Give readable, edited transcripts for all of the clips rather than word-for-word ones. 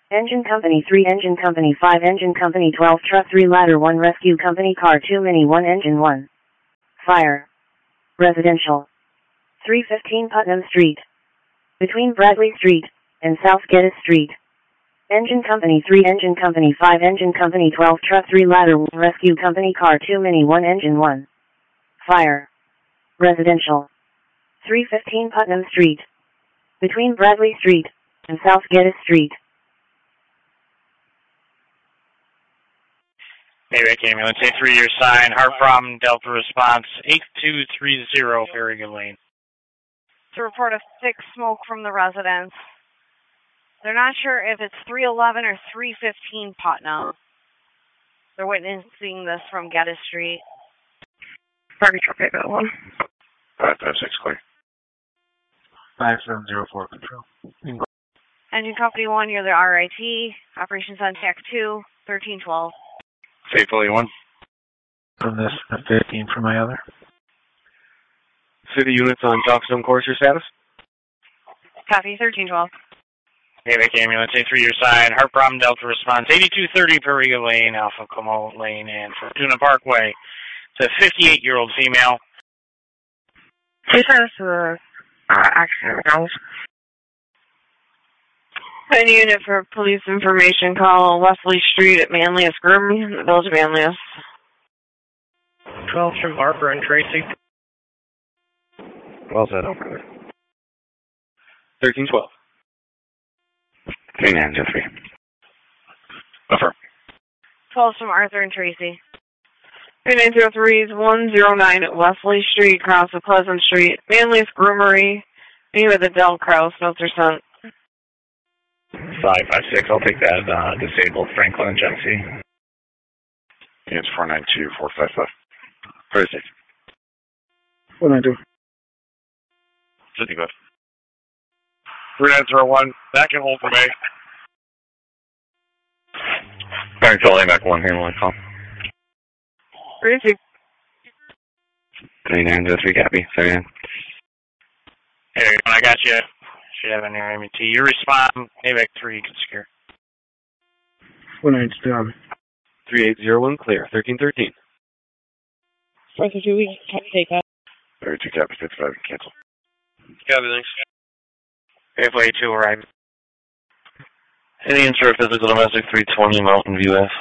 Engine Company 3, Engine Company 5, Engine Company 12, Truck 3, Ladder 1, Rescue Company Car 2, Mini 1, Engine 1. Fire. Residential. 315 Putnam Street. Between Bradley Street and South Geddes Street. Engine Company 3, Engine Company 5, Engine Company 12, Truck 3, Ladder 1, Rescue Company Car 2, Mini 1, Engine 1. Fire. Residential. 315 Putnam Street. Between Bradley Street and South Geddes Street. Mayback Ambulance, A3-year sign, heart problem, Delta response, 8230 Farragut Lane. To report a thick smoke from the residence. They're not sure if it's 311 or 315 Putnam. They're witnessing this from Geddes Street. Party truck, I got 1. 556 clear. 5704 control. Engine Company 1, you're the RIT. Operations on TAC 2, 1312. Faithfully 1. From this, 15 for my other. City units on Talkstone course, your status? Copy, 1312. Mayback Ambulance, A3-year sign, heart problem, Delta response, 8230 Farragut Lane, Alpha Como Lane, and Fortuna Parkway. It's a 58-year-old female. Please send us to the accident grounds. Any unit for police information, call Wesley Street at Manlius Grooming, in the village of Manlius. 12 from Harper and Tracy. Well said. 1312. 3903. Affirm. 12 from Arthur and Tracy. 3903 is 109 at Wesley Street, across the Pleasant Street, Manlius Groomery. Name of the Del Kraus, notes are sent. 556, I'll take that, disabled Franklin and Genesee. It's 492 455. 36. 492. 55. 3901, back and hold for May. Back to back 1, handling call. 32. 3903, copy. 39. Hey, I got you. Should have an MET. You respond, Mayback 3, you can secure. 492 down. 3801, clear. 1313. 432, we can take that. 32, copy. 55, cancel. Copy, thanks. Faithfully 2, arrive. Any intro physical domestic 320 Mountain View F.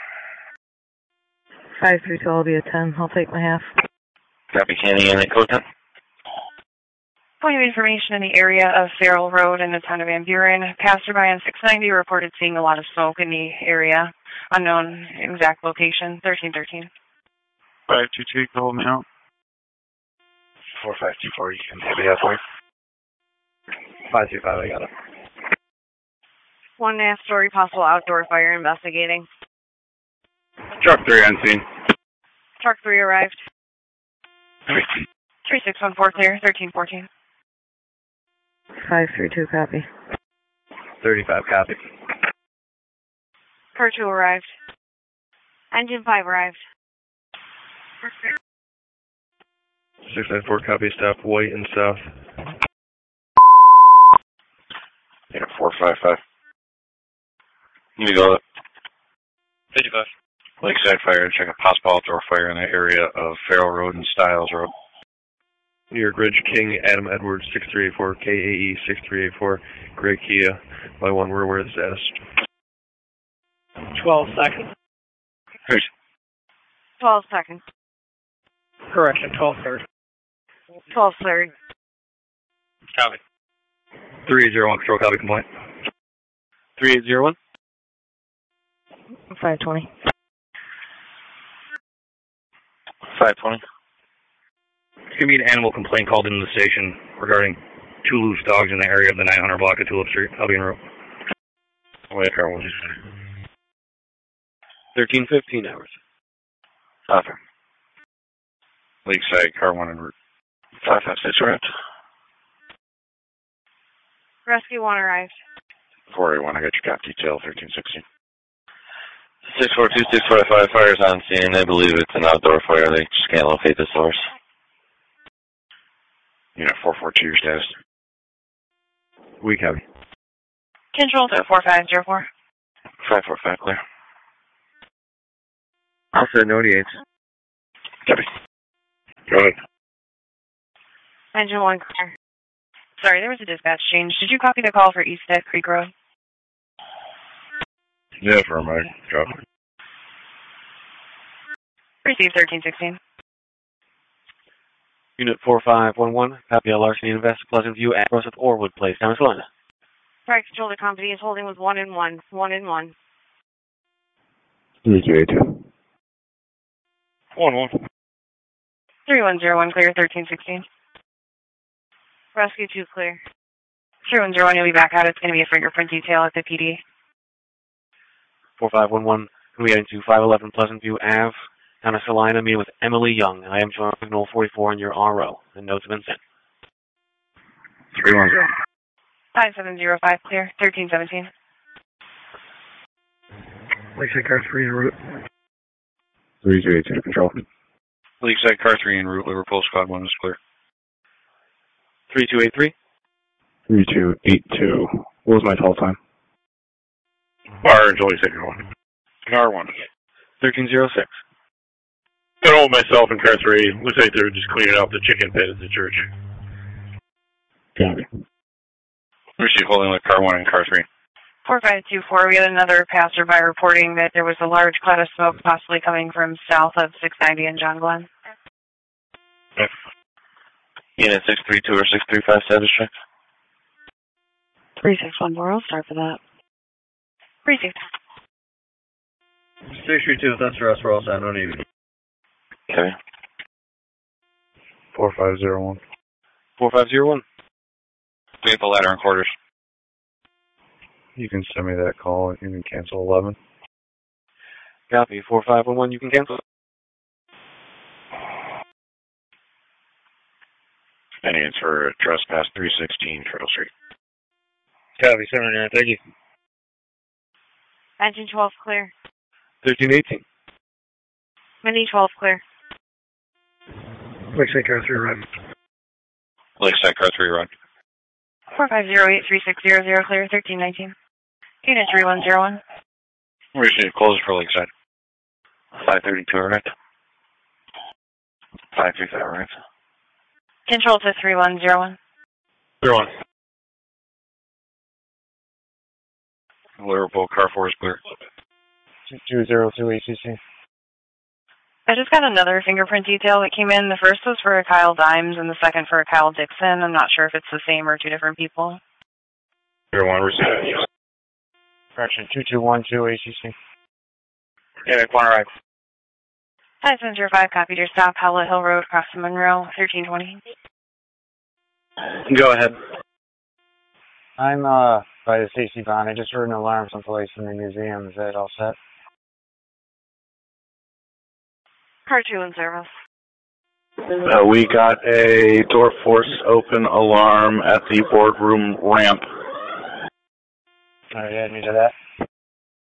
532, I'll be a 10. I'll take my half. Copy, Candy and code 10. Point of information in the area of Farrell Road in the town of Van Buren. Passerby on 690 reported seeing a lot of smoke in the area. Unknown exact location. 1313. 522, go me out. 4524, you can have the halfway. 525, I got it. 1.5-story possible outdoor fire investigating. Truck 3 on scene. Truck 3 arrived. 3614 clear. 1314. 532, copy. 35, copy. Car 2 arrived. Engine 5 arrived. 694, copy, stop, white and south. Yeah, 455. You go. 55. Lakeside Fire, check a possible outdoor fire in the area of Farrell Road and Stiles Road. New York Ridge King, Adam Edwards, 6384, KAE 6384, Greg Kia, by 1, we're aware of the status. 12 seconds. 12 seconds. Correction, 12 third. 12 third. Copy. 3801, control, copy, complaint. 3801. 520. 520. It's going to be an animal complaint called into the station regarding 2 loose dogs in the area of the 900 block of Tulip Street. I'll be en route. Wait, car 1, 1315 hours. Copy. Lakeside, car 1 en route. 556 arrived. Rescue 1 arrived. 481, I got your cop detail, 1316. 642, 645, fires on scene. They believe it's an outdoor fire. They just can't locate the source. Unit 442, your status. We copy. Control to 4504. 545 clear. I'll set no 88. Copy. Go ahead. Engine 1 clear. Sorry, there was a dispatch change. Did you copy the call for East Dead Creek Road? Yeah, for my job. Receive 1316. Unit 4511, copy a larceny in West Pleasant View at Rosa Orwood Place, North Carolina. Fire control, the company is holding with 1 and 1. 1 and 1. 3282. 1-1. 3101 clear, 1316. Rescue 2 clear. 3101, you'll be back out. It's going to be a fingerprint detail at the PD. 4511, we get into 511 Pleasant View Ave, Town of Salina, meeting with Emily Young. I am showing signal 44 in your RO, and notes have been sent. 310. 5705 clear, 1317. Lakeside car 3 en route. 3282 control. Lakeside car 3 en route. Liverpool squad 1 is clear. 3283. 3282. What was my call time? Bar and Joey second 1. Car 1. 1306. Got hold myself in car 3. Looks like they're just cleaning out the chicken pit at the church. Copy. Receive holding with car 1 and car 3. 4524, we had another passerby reporting that there was a large cloud of smoke possibly coming from south of 690 in John Glenn. Okay. Unit 632 or 635 status check. 3614, I'll start for that. Received. 632, that's for us, we're all set, no need. Okay. 4501. 4501. We have the ladder in quarters. You can send me that call. You can cancel 11. Copy. 4511, you can cancel. Any answer trespass 316 Turtle Street. Copy, 79, thank you. Engine 12 clear. 1318. Mini 12 clear. Lakeside car 3 run. Lakeside car 3 run. 45083600 clear, 1319. Unit 3101. Receive closes for Lakeside. 532 right. 535 right. Control to 3101. 01. Liverpool car 4 is clear. 202 ACC. I just got another fingerprint detail that came in. The first was for a Kyle Dimes and the second for a Kyle Dixon. I'm not sure if it's the same or two different people. 01 receive. Correction, 2212 ACC. Yeah, corner right. 5705 copied your stop, Howlett Hill Road, across from Monroe, 1320. Go ahead. I'm by the safety bond. I just heard an alarm someplace in the museum. Is that all set? Car 2 in service. We got a door force open alarm at the boardroom ramp. All right, add me to that.